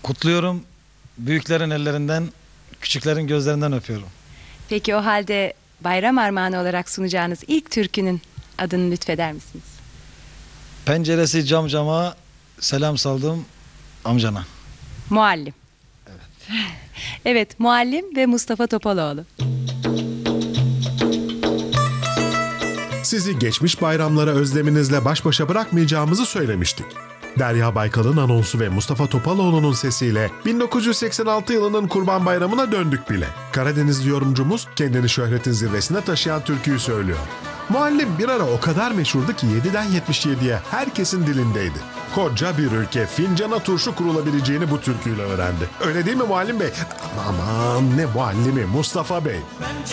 Kutluyorum. Büyüklerin ellerinden, küçüklerin gözlerinden öpüyorum. Peki o halde bayram armağanı olarak sunacağınız ilk türkünün adını lütfeder misiniz? Penceresi cam cama, selam saldım amcana. Muallim. Evet. Evet, Muallim ve Mustafa Topaloğlu. Sizi geçmiş bayramlara özleminizle baş başa bırakmayacağımızı söylemiştik. Derya Baykal'ın anonsu ve Mustafa Topaloğlu'nun sesiyle 1986 yılının Kurban Bayramı'na döndük bile. Karadenizli yorumcumuz kendini şöhretin zirvesine taşıyan türküyü söylüyor. Muallim bir ara o kadar meşhurdu ki 7'den 77'ye herkesin dilindeydi. Koca bir ülke fincana turşu kurulabileceğini bu türküyle öğrendi. Öyle değil mi Muallim Bey? Aman ne muallimi Mustafa Bey.